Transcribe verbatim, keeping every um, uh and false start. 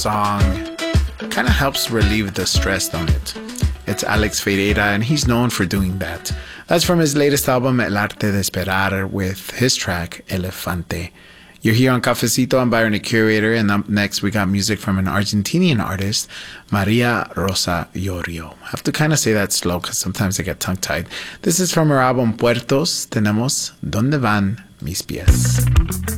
song kind of helps relieve the stress, don't it? It's Alex Ferreira, and he's known for doing that. That's from his latest album, El Arte de Esperar, with his track, Elefante. You're here on Cafecito. I'm Byron, the curator, and up next we got music from an Argentinian artist, Maria Rosa Yorio. I have to kind of say that slow because sometimes I get tongue-tied. This is from her album Puertos. Tenemos Donde Van Mis Pies.